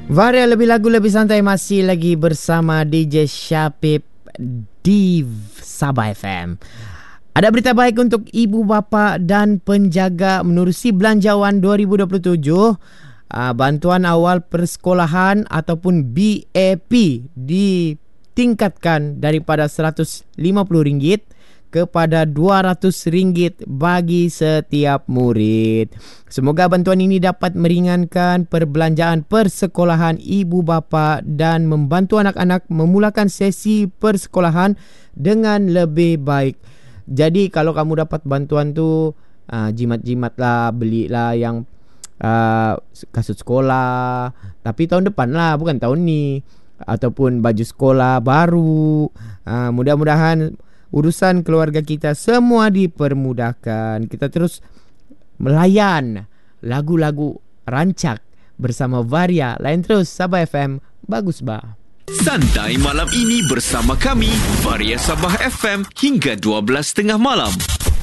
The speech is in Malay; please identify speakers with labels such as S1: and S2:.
S1: Varia lebih lagu lebih santai masih lagi bersama DJ Syapib di Sabah FM. Ada berita baik untuk ibu bapa dan penjaga menerusi belanjawan 2027. Bantuan awal persekolahan ataupun BAP ditingkatkan daripada RM150 kepada RM200 bagi setiap murid. Semoga bantuan ini dapat meringankan perbelanjaan persekolahan ibu bapa dan membantu anak-anak memulakan sesi persekolahan dengan lebih baik. Jadi kalau kamu dapat bantuan tu, jimat-jimat lah, belilah yang kasut sekolah, tapi tahun depan lah, bukan tahun ni. Ataupun baju sekolah baru. Mudah-mudahan urusan keluarga kita semua dipermudahkan. Kita terus melayan lagu-lagu rancak bersama Varia. Lain terus Sabah FM, bagus bah.
S2: Santai malam ini bersama kami Varia Sabah FM hingga 12.30 malam.